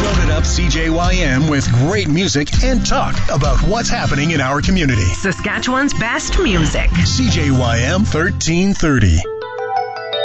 Loaded up CJYM with great music and talk about what's happening in our community. Saskatchewan's best music. CJYM 1330.